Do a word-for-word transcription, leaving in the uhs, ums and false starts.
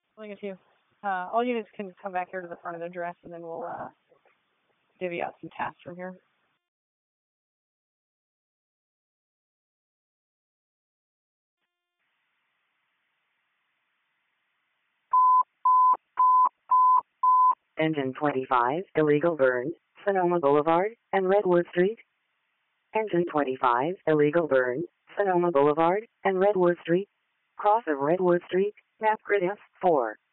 Look at you. Uh, all units can come back here to the front of the dress, and then we'll uh, divvy out some tasks from here. Engine twenty-five, illegal burn, Sonoma Boulevard and Redwood Street. Engine twenty-five, illegal burn, Sonoma Boulevard and Redwood Street. Cross of Redwood Street, map grid F four.